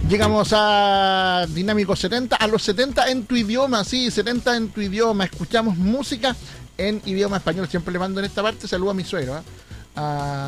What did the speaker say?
Llegamos a Dinámico 70, a los 70 en tu idioma, sí, 70 en tu idioma. Escuchamos música en idioma español. Siempre le mando en esta parte, saludo a mi suegro,